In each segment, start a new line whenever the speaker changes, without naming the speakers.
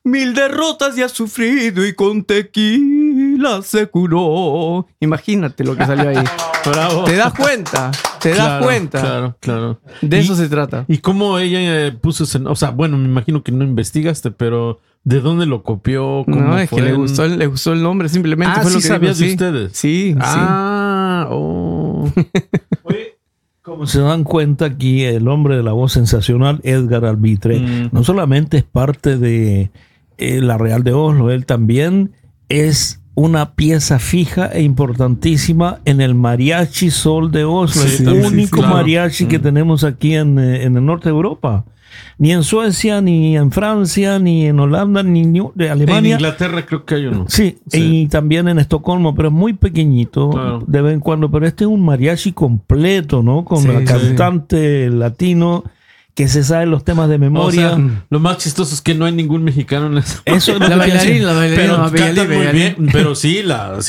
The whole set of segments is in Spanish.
1000 derrotas ya ha sufrido y con tequila se curó. Imagínate lo que salió ahí.
Bravo.
¿Te das cuenta? ¿Te das cuenta?
Claro.
De eso se trata.
¿Y cómo ella puso ese... O sea, bueno, me imagino que no investigaste, pero ¿de dónde lo copió?
No, es que le gustó el nombre, simplemente fue lo que
sabías
dijo,
de ustedes.
Sí,
Oye, como se dan cuenta aquí, el hombre de la voz sensacional, Edgar Albitre, no solamente es parte de la Real de Oslo, él también es una pieza fija e importantísima en el Mariachi Sol de Oslo, el único mariachi que tenemos aquí en el norte de Europa. Ni en Suecia, ni en Francia, ni en Holanda, ni de Alemania.
En Inglaterra creo que hay uno.
Sí, y también en Estocolmo, pero es muy pequeñito de vez en cuando. Pero este es un mariachi completo, ¿no? Con la cantante latino que se sabe los temas de memoria.
O sea, lo más chistoso es que no hay ningún mexicano en eso.
Eso es la bailarina,
pero cantan muy bien. Pero sí,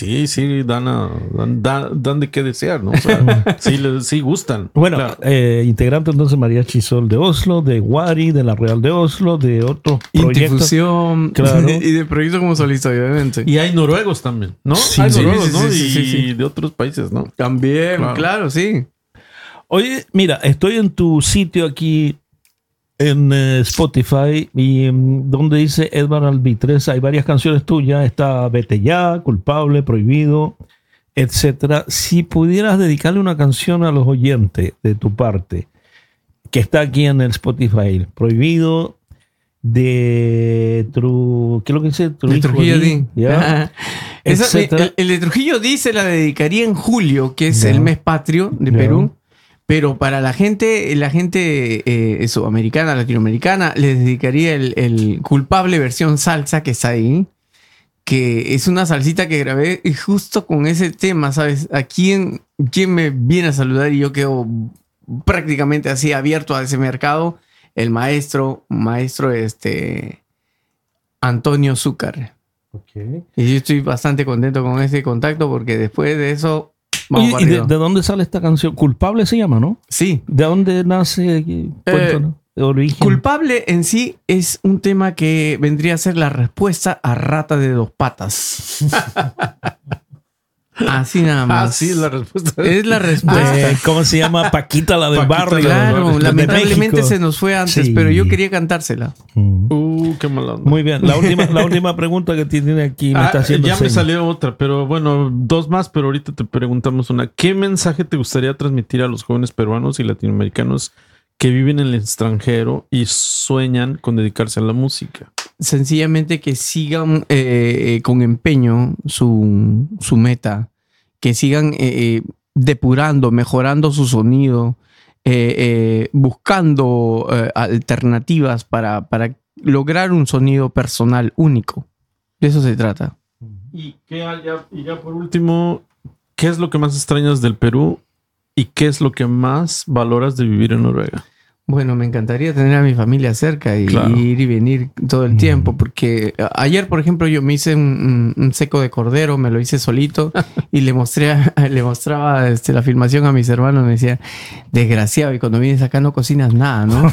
dan de qué desear, ¿no? O sea, sí gustan.
Bueno, integrante entonces Mariachi Sol de Oslo, de Wari, de la Real de Oslo, de otros proyectos.
Intifusión, claro. Y de proyectos como solista, obviamente.
Y hay noruegos también, ¿no?
Sí,
hay noruegos, ¿no?
Sí.
Y de otros países, ¿no?
También, claro, sí.
Oye, mira, estoy en tu sitio aquí en Spotify y donde dice Edgar Albitre, hay varias canciones tuyas, está Vete Ya, Culpable, Prohibido, etcétera. Si pudieras dedicarle una canción a los oyentes de tu parte, que está aquí en el Spotify, Prohibido, ¿qué es lo que dice?
De Trujillo D.
¿Ya?
El de Trujillo D se la dedicaría en julio, que es el mes patrio de Perú. Pero para la gente sudamericana, latinoamericana, les dedicaría el Culpable versión salsa que está ahí. Que es una salsita que grabé y justo con ese tema, ¿sabes? ¿A quién me viene a saludar? Y yo quedo prácticamente así abierto a ese mercado. El maestro Antonio Zúcar.
Okay.
Y yo estoy bastante contento con ese contacto porque después de eso...
Oye, ¿y de dónde sale esta canción? Culpable se llama, ¿no?
Sí.
¿De dónde nace? De origen.
Culpable en sí es un tema que vendría a ser la respuesta a Rata de Dos Patas. Así nada más.
Sí, es la respuesta.
Es la respuesta.
¿Cómo se llama? Paquita la del barrio.
Claro, lamentablemente se nos fue antes, pero yo quería cantársela.
Qué mala onda.
Muy bien. La última pregunta que tiene aquí me está haciendo.
Ya me salió otra, pero bueno, dos más, pero ahorita te preguntamos una. ¿Qué mensaje te gustaría transmitir a los jóvenes peruanos y latinoamericanos que viven en el extranjero y sueñan con dedicarse a la música?
Sencillamente que sigan con empeño su meta, que sigan depurando, mejorando su sonido, buscando alternativas para lograr un sonido personal único. De eso se trata.
Y ya por último, ¿qué es lo que más extrañas del Perú y qué es lo que más valoras de vivir en Noruega?
Bueno, me encantaría tener a mi familia cerca y ir y venir todo el tiempo, porque ayer, por ejemplo, yo me hice un seco de cordero, me lo hice solito y le mostraba la filmación a mis hermanos, me decía, desgraciado, y cuando vienes acá no cocinas nada, ¿no?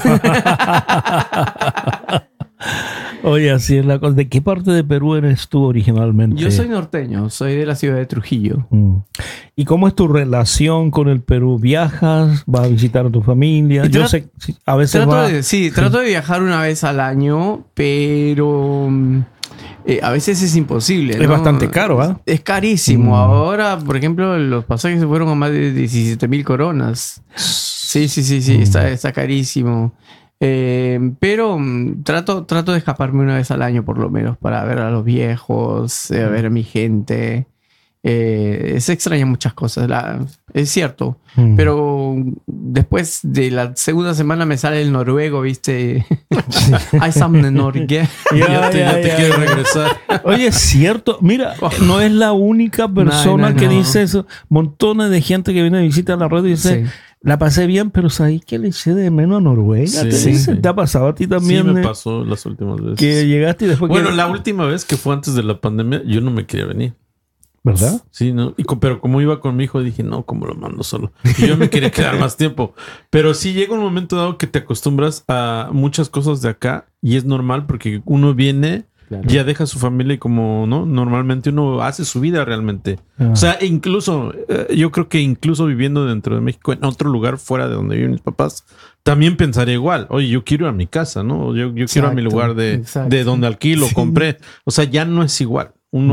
Oye, así es la cosa. ¿De qué parte de Perú eres tú originalmente?
Yo soy norteño, soy de la ciudad de Trujillo.
¿Y cómo es tu relación con el Perú? ¿Viajas? ¿Vas a visitar a tu familia? Yo sé, a veces
trato de viajar una vez al año, pero a veces es imposible, ¿no?
Es bastante caro, ¿ah?
Es carísimo. Ahora, por ejemplo, los pasajes se fueron a más de 17,000 coronas. Sí, está carísimo. Pero trato de escaparme una vez al año por lo menos para ver a los viejos, a ver a mi gente. Se extrañan muchas cosas, es cierto. Pero después de la segunda semana me sale el noruego, ¿viste? Hay something Norge.
Ya te quiero regresar.
Oye, es cierto. Mira, no es la única persona que dice eso. Montones de gente que viene a visitar la radio y dice... Sí. La pasé bien, pero ¿sabes qué le eché de menos a Noruega? ¿Te ha pasado a ti también?
Sí, me pasó las últimas veces.
Que llegaste y después...
Bueno, la última vez que fue antes de la pandemia, yo no me quería venir.
¿Verdad?
Sí, ¿no? Pero como iba con mi hijo, dije, no, ¿cómo lo mando solo? Y yo me quería quedar más tiempo. Pero sí llega un momento dado que te acostumbras a muchas cosas de acá y es normal porque uno viene ya deja su familia y como, ¿no? Normalmente uno hace su vida realmente. O sea, incluso, yo creo que incluso viviendo dentro de México, en otro lugar fuera de donde viven mis papás, también pensaría igual. Oye, yo quiero ir a mi casa, ¿no? Yo quiero a mi lugar de donde alquilo, compré. O sea, ya no es igual.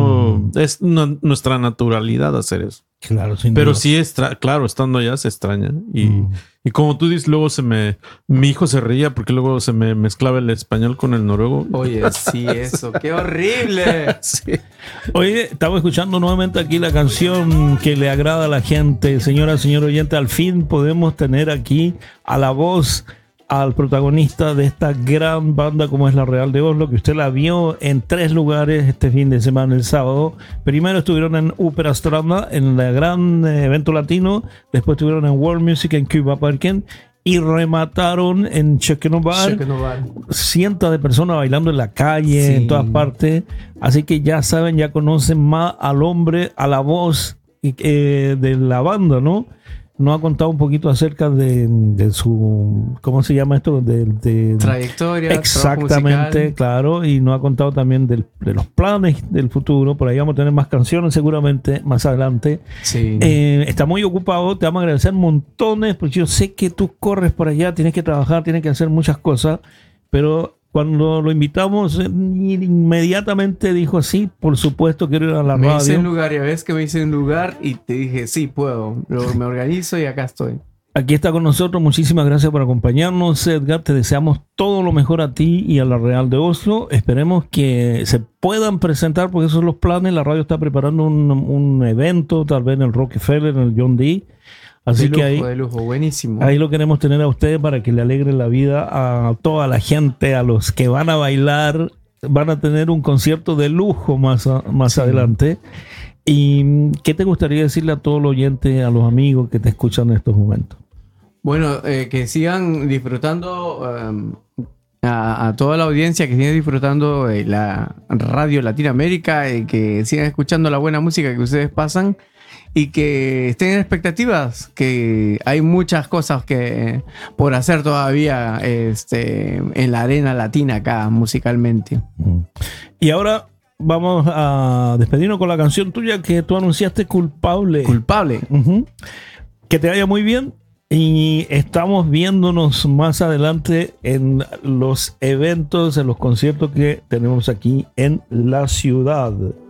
Es nuestra naturalidad hacer eso.
Claro, sin
pero
duda.
sí, claro, estando allá se extraña. Y como tú dices, luego mi hijo se reía porque luego se me mezclaba el español con el noruego.
Oye, sí, eso, qué horrible.
Sí.
Oye, estamos escuchando nuevamente aquí la canción que le agrada a la gente. Señora, señor oyente, al fin podemos tener aquí a la voz, al protagonista de esta gran banda como es la Real de Oslo, que usted la vio en 3 lugares este fin de semana, el sábado. Primero estuvieron en Opera Stranda, en el gran evento latino. Después estuvieron en World Music en Cuba Parken. Y remataron en Chekenobar. Cientos de personas bailando en la calle, en todas partes. Así que ya saben, ya conocen más al hombre, a la voz de la banda, ¿no? Nos ha contado un poquito acerca de su, ¿cómo se llama esto? De
trayectoria.
Exactamente, claro. Y nos ha contado también de los planes del futuro. Por ahí vamos a tener más canciones seguramente más adelante.
Sí.
Está muy ocupado. Te vamos a agradecer montones porque yo sé que tú corres por allá, tienes que trabajar, tienes que hacer muchas cosas. Pero cuando lo invitamos, inmediatamente dijo sí, por supuesto quiero ir a la radio.
Me hice un lugar, ya ves que me hice un lugar y te dije sí, puedo. Me organizo y acá estoy.
Aquí está con nosotros. Muchísimas gracias por acompañarnos, Edgar. Te deseamos todo lo mejor a ti y a la Real de Oslo. Esperemos que se puedan presentar porque esos son los planes. La radio está preparando un evento, tal vez en el Rockefeller, en el John D. Así que
de lujo, buenísimo.
Ahí lo queremos tener a ustedes para que le alegre la vida a toda la gente, a los que van a bailar. Van a tener un concierto de lujo más adelante. ¿Y qué te gustaría decirle a todos los oyentes, a los amigos que te escuchan en estos momentos?
Bueno, que sigan disfrutando, a toda la audiencia, que sigan disfrutando la radio Latinoamérica, que sigan escuchando la buena música que ustedes pasan. Y que estén en expectativas, que hay muchas cosas que por hacer todavía en la arena latina acá musicalmente.
Y ahora vamos a despedirnos con la canción tuya que tú anunciaste, Culpable.
Culpable.
Que te vaya muy bien y estamos viéndonos más adelante en los eventos, en los conciertos que tenemos aquí en la ciudad.